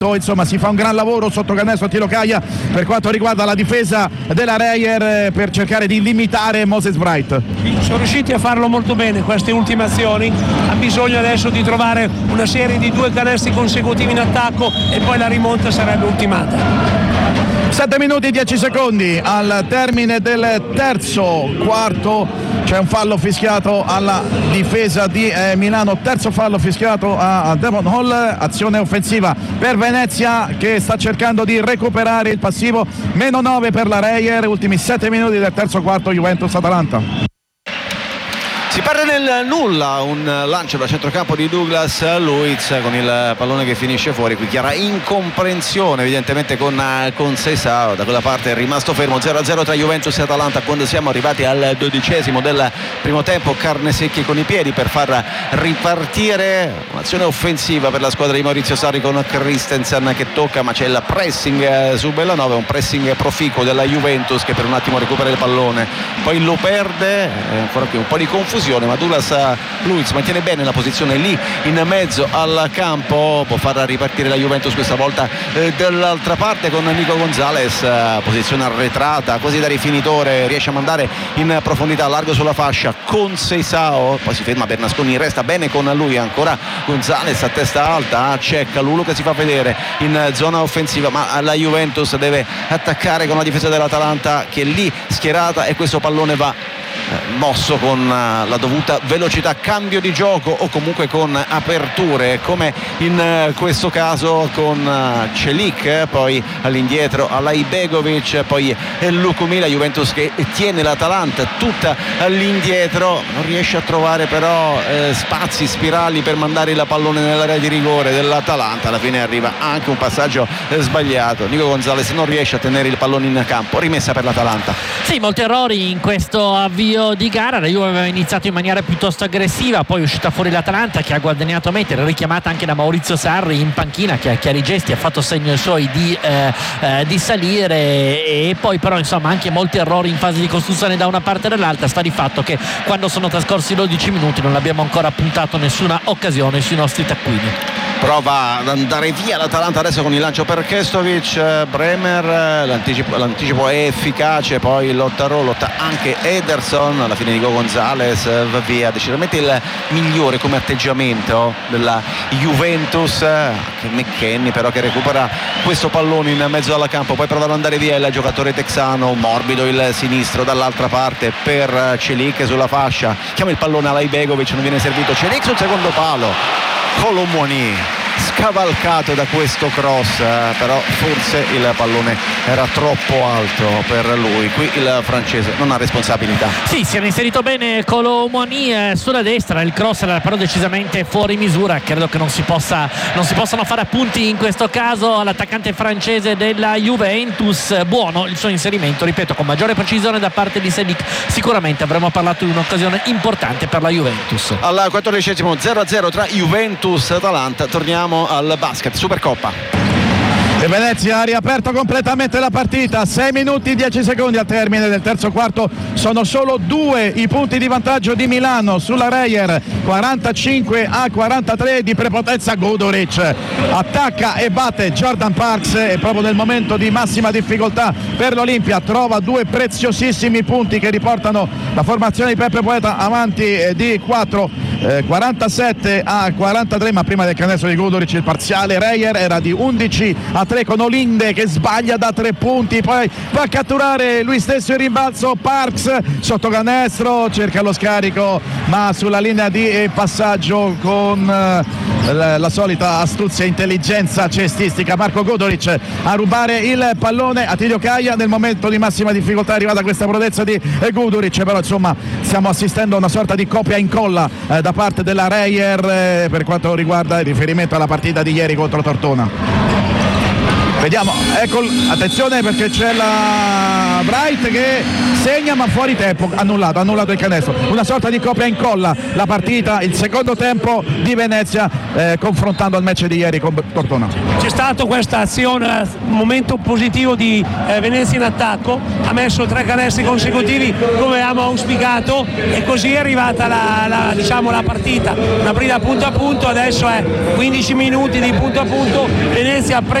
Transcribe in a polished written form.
Insomma, si fa un gran lavoro sotto canestro Attilio Caia per quanto riguarda la difesa della Reyer per cercare di limitare Moses Bright. Sono riusciti a farlo molto bene queste ultime azioni. Ha bisogno adesso di trovare una serie di 2 canestri consecutivi in attacco e poi la rimonta sarebbe ultimata. 7 minuti e 10 secondi al termine del terzo quarto, c'è un fallo fischiato alla difesa di Milano, terzo fallo fischiato a Devon Hall, azione offensiva per Venezia che sta cercando di recuperare il passivo, -9 per la Reyer, ultimi 7 minuti del terzo quarto, Juventus-Atalanta. Si perde nel nulla, un lancio da centrocampo di Douglas Luiz con il pallone che finisce fuori, qui chiara incomprensione evidentemente con Seisao, da quella parte è rimasto fermo. 0-0 tra Juventus e Atalanta quando siamo arrivati al 12° del primo tempo. Carnesecchi con i piedi per far ripartire un'azione offensiva per la squadra di Maurizio Sarri con Christensen che tocca, ma c'è il pressing su Bellanova, un pressing proficuo della Juventus che per un attimo recupera il pallone, poi lo perde, ancora qui un po' di confusione, ma Douglas Luiz mantiene bene la posizione lì in mezzo al campo, può far ripartire la Juventus questa volta dall'altra parte con Nico Gonzalez, posizione arretrata quasi da rifinitore, riesce a mandare in profondità largo sulla fascia con Seisao, poi si ferma Bernasconi, resta bene con lui, ancora Gonzalez a testa alta, c'è Calulu che si fa vedere in zona offensiva, ma la Juventus deve attaccare con la difesa dell'Atalanta che è lì schierata e questo pallone va mosso con la dovuta velocità, cambio di gioco o comunque con aperture come in questo caso con Celik, poi all'indietro Alaibegovic, poi Lukumi, la Juventus che tiene l'Atalanta tutta all'indietro, non riesce a trovare però spazi, spirali per mandare il pallone nell'area di rigore dell'Atalanta, alla fine arriva anche un passaggio sbagliato, Nico Gonzalez non riesce a tenere il pallone in campo, rimessa per l'Atalanta. Sì, molti errori in questo avvio di gara, la Juve aveva iniziato in maniera piuttosto aggressiva, poi è uscita fuori l'Atalanta che ha guadagnato a mettere, richiamata anche da Maurizio Sarri in panchina che a chiari gesti ha fatto segno ai suoi di salire, e poi però insomma anche molti errori in fase di costruzione da una parte e dall'altra. Sta di fatto che quando sono trascorsi 12 minuti non abbiamo ancora puntato nessuna occasione sui nostri taccuini. Prova ad andare via l'Atalanta adesso con il lancio per Kestovic, Bremer, l'anticipo è efficace, poi lotta anche Ederson, alla fine Nico Gonzalez va via, decisamente il migliore come atteggiamento della Juventus, anche McKennie però che recupera questo pallone in mezzo alla campo, poi prova ad andare via il giocatore texano, morbido il sinistro dall'altra parte per Celik sulla fascia, chiama il pallone a Laibegovic, non viene servito, Celik sul secondo palo, Colomoni scavalcato da questo cross, però forse il pallone era troppo alto per lui, qui il francese non ha responsabilità. Sì, si era inserito bene Colomoni sulla destra, il cross era però decisamente fuori misura, credo che non si possano fare appunti in questo caso all'attaccante francese della Juventus. Buono il suo inserimento, ripeto, con maggiore precisione da parte di Selic, sicuramente avremmo parlato di un'occasione importante per la Juventus. Al 14° 0-0 tra Juventus e Atalanta, torniamo al basket, Supercoppa. E Venezia ha riaperto completamente la partita, 6 minuti e 10 secondi al termine del terzo quarto, sono solo 2 i punti di vantaggio di Milano sulla Reyer, 45-43 di prepotenza. Guduric attacca e batte Jordan Parks e proprio nel momento di massima difficoltà per l'Olimpia trova 2 preziosissimi punti che riportano la formazione di Peppe Poeta avanti di 4, 47-43, ma prima del canestro di Guduric il parziale Reyer era di 11-3 con Olinde che sbaglia da 3 punti, poi va a catturare lui stesso il rimbalzo Parks sotto canestro, cerca lo scarico ma sulla linea di passaggio con la solita astuzia e intelligenza cestistica Marco Guduric a rubare il pallone a Attilio Caia. Nel momento di massima difficoltà è arrivata questa prodezza di Guduric, però insomma stiamo assistendo a una sorta di copia e incolla da parte della Reyer per quanto riguarda il riferimento alla partita di ieri contro Tortona. Vediamo, ecco, attenzione perché c'è la Bright che segna ma fuori tempo, annullato il canestro, una sorta di copia e incolla la partita, il secondo tempo di Venezia confrontando il match di ieri con Tortona. C'è stato questa azione, un momento positivo di Venezia in attacco, ha messo 3 canestri consecutivi come avevamo auspicato e così è arrivata la partita, una partita punto a punto, adesso è 15 minuti di punto a punto, Venezia